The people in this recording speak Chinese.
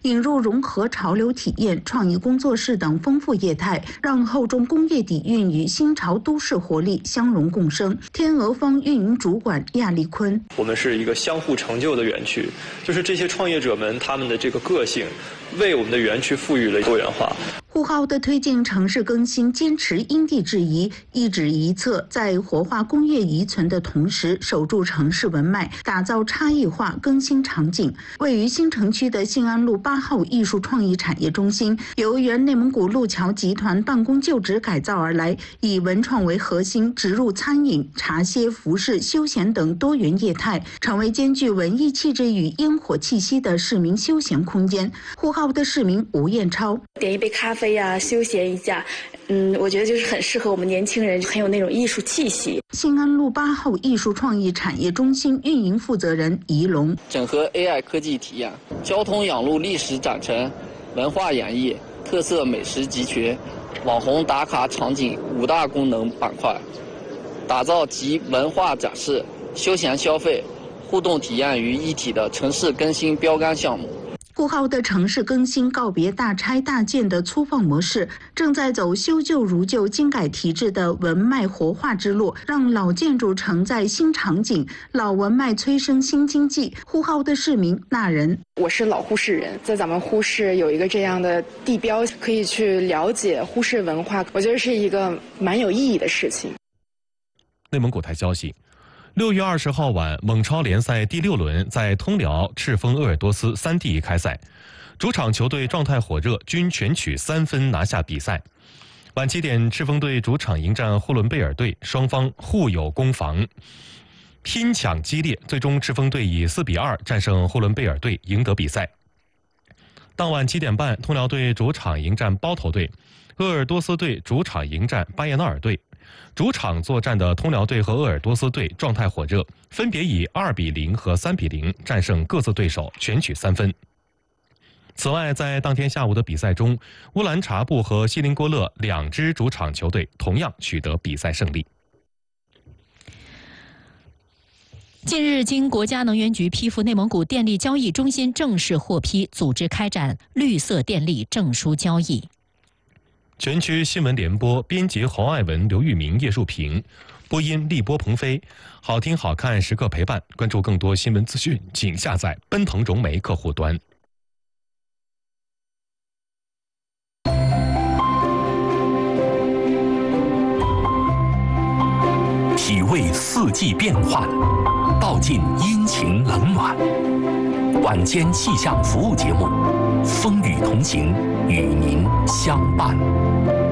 引入融合潮流体验、创意工作室等丰富业态，让厚重工业底蕴与新潮都市活力相融共生。天鹅坊运营主管亚丽坤： 我们是一个相互成就的园区，就是这些创业者们他们的这个个性，为我们的园区赋予了多元化。 呼和浩特推进城市更新，坚持因地制宜、一址一策，在活化工业遗存的同时，守住城市文脉，打造差异化更新场景。位于新城区的信安路8号艺术创意产业中心，由原内蒙古路桥集团办公旧址改造而来，以文创为核心，植入餐饮、茶歇、服饰、休闲等多元业态，成为兼具文艺气质与烟火气息的市民休闲空间。呼和浩特市民吴艳超： 点一杯咖啡呀，休闲一下，我觉得就是很适合我们年轻人，很有那种艺术气息。 信安路8号艺术创意产业中心运营负责人仪龙： 整合 AI 科技体验、交通养路历史展陈、文化演绎、特色美食集群、网红打卡场景5大功能板块，打造集文化展示、休闲消费、互动体验于一体的城市更新标杆项目。 呼和浩特城市更新告别大拆大建的粗放模式，正在走修旧如旧、精改提质的文脉活化之路，让老建筑承载新场景，老文脉催生新经济。呼和浩特市民那人： 我是老呼市人，在咱们呼市有一个这样的地标，可以去了解呼市文化，我觉得是一个蛮有意义的事情。 内蒙古台消息，6月20号晚，蒙超联赛第6轮在通辽、赤峰、鄂尔多斯3地开赛，主场球队状态火热，均全取3分拿下比赛。晚7点，赤峰队主场迎战呼伦贝尔队，双方互有攻防，拼抢激烈，最终赤峰队以4比2战胜呼伦贝尔队，赢得比赛。当晚7点半，通辽队主场迎战包头队，鄂尔多斯队主场迎战巴彦淖尔队。主场作战的通辽队和鄂尔多斯队状态火热，分别以2比0和3比0战胜各自对手，全取3分。此外，在当天下午的比赛中，乌兰察布和锡林郭勒2支主场球队同样取得比赛胜利。 近日，经国家能源局批复，内蒙古电力交易中心正式获批组织开展绿色电力证书交易。 全区新闻联播编辑侯爱文、刘玉明、叶树平，播音立波、鹏飞，好听好看时刻陪伴。关注更多新闻资讯，请下载奔腾融媒客户端。 体味四季变换，道尽阴晴冷暖。晚间气象服务节目，风雨同行，与您相伴。